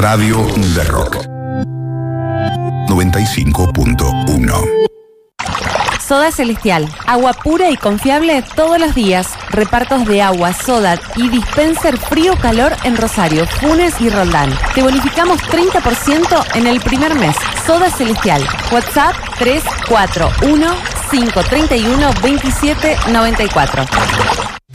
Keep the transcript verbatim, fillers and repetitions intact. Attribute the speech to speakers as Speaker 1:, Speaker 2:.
Speaker 1: Radio de Rock noventa y cinco punto uno.
Speaker 2: Soda Celestial, agua pura y confiable todos los días. Repartos de agua, soda y dispenser frío-calor en Rosario, Funes y Roldán. Te bonificamos treinta por ciento en el primer mes. Soda Celestial. WhatsApp tres cuatro uno, cinco tres uno, dos siete nueve cuatro.